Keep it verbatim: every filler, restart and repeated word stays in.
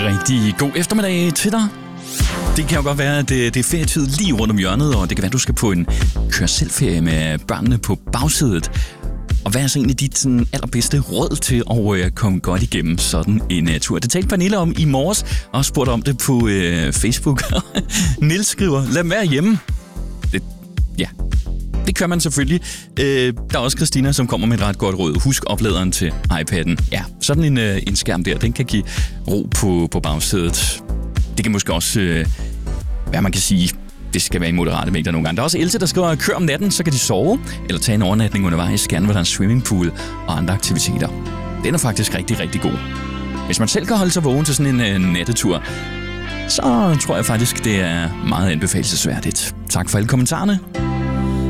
Rigtig god eftermiddag til dig. Det kan jo godt være, at det, det er ferietid lige rundt om hjørnet, og det kan være, at du skal på en kør-selv-ferie med børnene på bagsædet. Og hvad er så egentlig dit sådan, allerbedste råd til at uh, komme godt igennem sådan en uh, tur? Det talte Pernille om i morges, og spurgte om det på uh, Facebook. Niels skriver, lad dem være hjemme. Det, ja, det kører man selvfølgelig. Uh, der er også Christina, som kommer med et ret godt råd. Husk opladeren til iPad'en. Ja, sådan en, uh, en skærm der, den kan give ro på, på bagsædet. Det kan måske også, uh, hvad man kan sige, det skal være i moderate mængder nogle gange. Der er også Else, der skriver, kør om natten, så kan de sove, eller tage en overnatning undervejs, gerne hvor der er en swimmingpool og andre aktiviteter. Den er faktisk rigtig, rigtig god. Hvis man selv kan holde sig vågen til sådan en uh, nattetur, så tror jeg faktisk, det er meget anbefalelsesværdigt. Tak for alle kommentarerne.